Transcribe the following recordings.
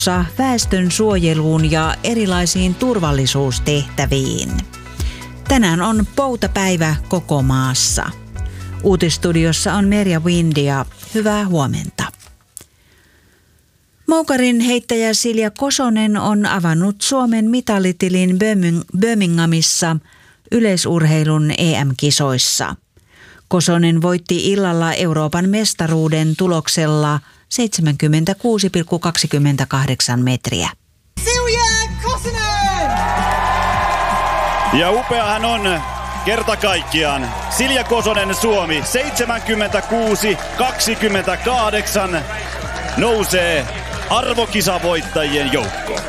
väestön suojeluun ja erilaisiin turvallisuustehtäviin. Tänään on poutapäivä koko maassa. Uutisstudiossa on Merja Windia. Hyvää huomenta. Moukarin heittäjä Silja Kosonen on avannut Suomen mitalitilin Birminghamissa yleisurheilun EM-kisoissa. Kosonen voitti illalla Euroopan mestaruuden tuloksella 76,28 metriä. Silja Kosonen! Ja upeahan on kerta kaikkiaan. Silja Kosonen Suomi 76,28 nousee arvokisavoittajien joukkoon.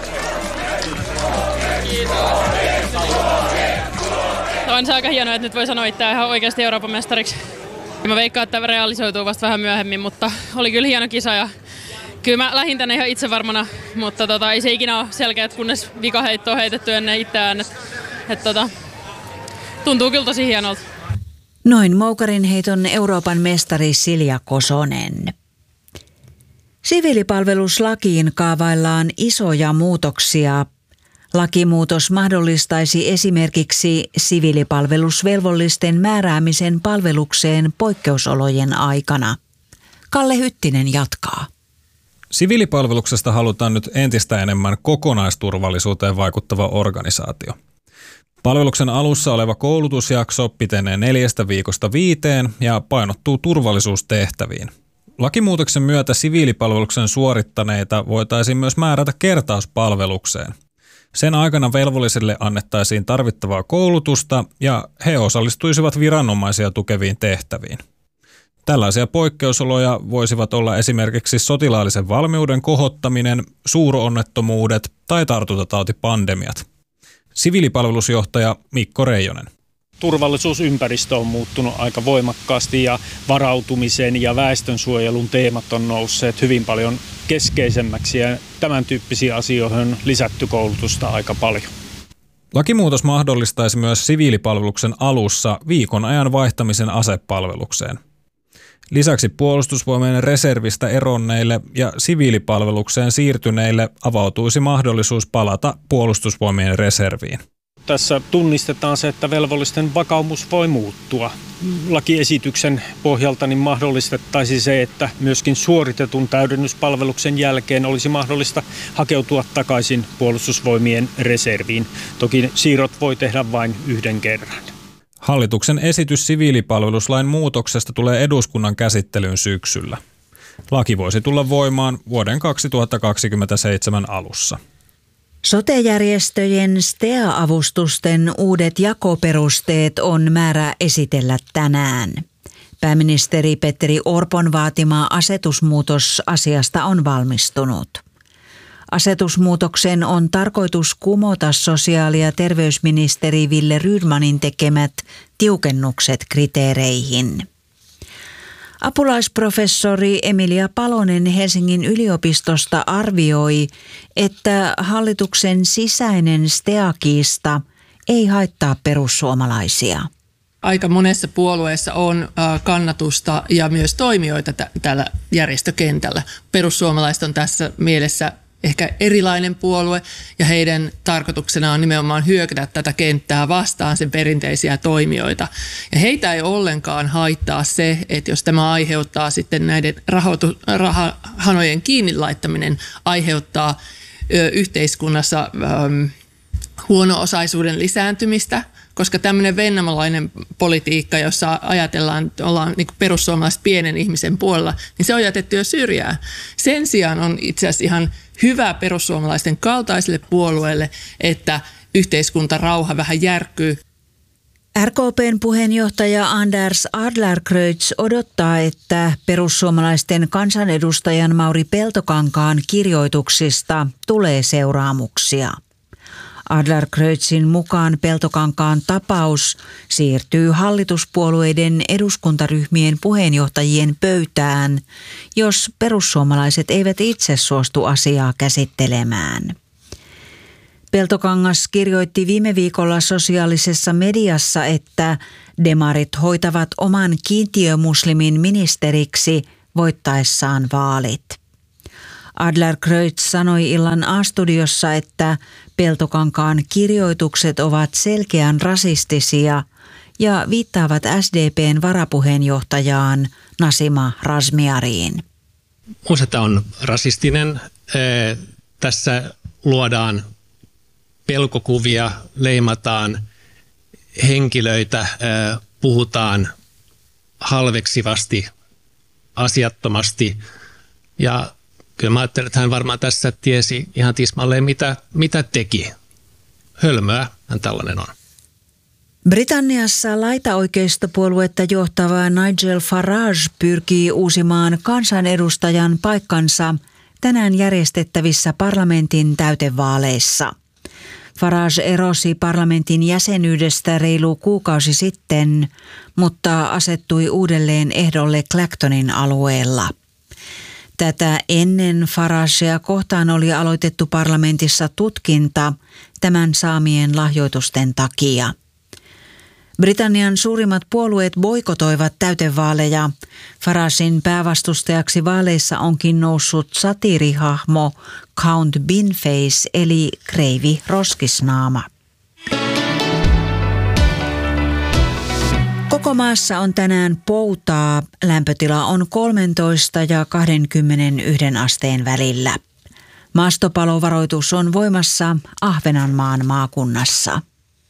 On se aika hienoa, että nyt voi sanoa itseään ihan oikeasti Euroopan mestariksi. Mä veikkaan, että realisoituu vasta vähän myöhemmin, mutta oli kyllä hieno kisa ja kyllä mä lähdin tänne ihan itsevarmana, mutta ei se ikinä ole selkeä, kunnes vikaheitto on heitetty ennen itseään. Tuntuu kyllä tosi hienolta. Noin moukarin heiton Euroopan mestari Silja Kosonen. Siviilipalveluslakiin kaavaillaan isoja muutoksia. Lakimuutos mahdollistaisi esimerkiksi siviilipalvelusvelvollisten määräämisen palvelukseen poikkeusolojen aikana. Kalle Hyttinen jatkaa. Siviilipalveluksesta halutaan nyt entistä enemmän kokonaisturvallisuuteen vaikuttava organisaatio. Palveluksen alussa oleva koulutusjakso pitenee 4 viikosta 5 ja painottuu turvallisuustehtäviin. Lakimuutoksen myötä siviilipalveluksen suorittaneita voitaisiin myös määrätä kertauspalvelukseen. Sen aikana velvollisille annettaisiin tarvittavaa koulutusta ja he osallistuisivat viranomaisia tukeviin tehtäviin. Tällaisia poikkeusoloja voisivat olla esimerkiksi sotilaallisen valmiuden kohottaminen, suuronnettomuudet tai tartuntatautipandemiat. Siviilipalvelusjohtaja Mikko Reijonen. Turvallisuusympäristö on muuttunut aika voimakkaasti ja varautumisen ja väestönsuojelun teemat on nousseet hyvin paljon keskeisemmäksi ja tämän tyyppisiin asioihin on lisätty koulutusta aika paljon. Lakimuutos mahdollistaisi myös siviilipalveluksen alussa viikon ajan vaihtamisen asepalvelukseen. Lisäksi puolustusvoimien reservistä eronneille ja siviilipalvelukseen siirtyneille avautuisi mahdollisuus palata puolustusvoimien reserviin. Tässä tunnistetaan se, että velvollisten vakaumus voi muuttua. Lakiesityksen pohjalta niin mahdollistettaisiin se, että myöskin suoritetun täydennyspalveluksen jälkeen olisi mahdollista hakeutua takaisin puolustusvoimien reserviin. Toki siirrot voi tehdä vain yhden kerran. Hallituksen esitys siviilipalveluslain muutoksesta tulee eduskunnan käsittelyyn syksyllä. Laki voisi tulla voimaan vuoden 2027 alussa. Sote-järjestöjen STEA-avustusten uudet jakoperusteet on määrä esitellä tänään. Pääministeri Petteri Orpon vaatima asetusmuutos asiasta on valmistunut. Asetusmuutoksen on tarkoitus kumota sosiaali- ja terveysministeri Wille Rydmanin tekemät tiukennukset kriteereihin. Apulaisprofessori Emilia Palonen Helsingin yliopistosta arvioi, että hallituksen sisäinen STEA-kiista ei haittaa perussuomalaisia. Aika monessa puolueessa on kannatusta ja myös toimijoita tällä järjestökentällä. Perussuomalaiset on tässä mielessä ehkä erilainen puolue ja heidän tarkoituksena on nimenomaan hyökätä tätä kenttää vastaan sen perinteisiä toimijoita. Ja heitä ei ollenkaan haittaa se, että jos tämä aiheuttaa sitten näiden rahahanojen kiinni laittaminen aiheuttaa yhteiskunnassa huono-osaisuuden lisääntymistä, koska tämmöinen vennamolainen politiikka, jossa ajatellaan, että ollaan niin kuin perussuomalaiset pienen ihmisen puolella, niin se on jätetty jo syrjään. Sen sijaan on itse asiassa ihan hyvä perussuomalaisten kaltaiselle puolueelle, että yhteiskuntarauha vähän järkkyy. RKP:n puheenjohtaja Anders Adlercreutz odottaa, että perussuomalaisten kansanedustajan Mauri Peltokankaan kirjoituksista tulee seuraamuksia. Adlercreutzin mukaan Peltokankaan tapaus siirtyy hallituspuolueiden eduskuntaryhmien puheenjohtajien pöytään, jos perussuomalaiset eivät itse suostu asiaa käsittelemään. Peltokangas kirjoitti viime viikolla sosiaalisessa mediassa, että demarit hoitavat oman kiintiömuslimin ministeriksi voittaessaan vaalit. Adlercreutz sanoi illan A-studiossa, että Peltokankaan kirjoitukset ovat selkeän rasistisia ja viittaavat SDP:n varapuheenjohtajaan Nasima Razmyariin. Minusta on rasistinen. Tässä luodaan pelkokuvia, leimataan henkilöitä, puhutaan halveksivasti, asiattomasti. Ja kyllä mä ajattelen, että hän varmaan tässä tiesi ihan tismalleen, mitä teki. Hölmöä hän tällainen on. Britanniassa laitaoikeistopuoluetta johtava Nigel Farage pyrkii uusimaan kansanedustajan paikkansa tänään järjestettävissä parlamentin täytevaaleissa. Farage erosi parlamentin jäsenyydestä reilu kuukausi sitten, mutta asettui uudelleen ehdolle Clactonin alueella. Tätä ennen Faragea kohtaan oli aloitettu parlamentissa tutkinta tämän saamien lahjoitusten takia. Britannian suurimmat puolueet boikotoivat täytevaaleja. Faragen päävastustajaksi vaaleissa onkin noussut satiirihahmo Count Binface eli kreivi roskisnaama. Koko maassa on tänään poutaa. Lämpötila on 13 ja 21 asteen välillä. Maastopalovaroitus on voimassa Ahvenanmaan maakunnassa.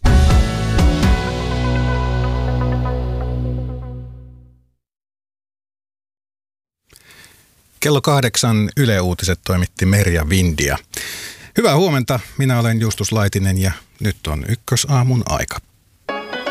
Kello 8 Yle Uutiset toimitti Merja Vindia. Hyvää huomenta, minä olen Justus Laitinen ja nyt on Ykkösaamun aika.